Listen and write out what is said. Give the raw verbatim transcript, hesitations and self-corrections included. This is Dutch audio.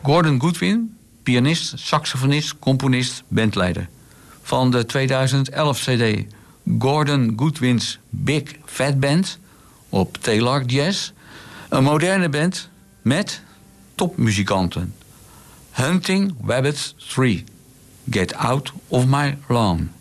Gordon Goodwin, pianist, saxofonist, componist, bandleider. Van de tweeduizend elf cd Gordon Goodwin's Big Fat Band op Taylor Jazz. Een moderne band met topmuzikanten. Hunting Rabbits drie. Get Out of My Lawn.